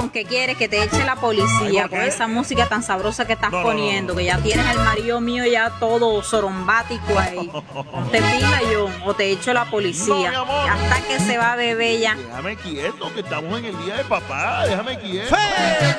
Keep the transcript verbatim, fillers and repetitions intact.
John, ¿qué quieres? Que te eche la policía con esa música tan sabrosa que estás no, poniendo, no, no. que ya tienes al marido mío ya todo sorombático ahí. Te pila, John, o te echo la policía. No, hasta que se va a beber ya. Déjame quieto, que estamos en el día de papá. Déjame quieto. ¡Fe!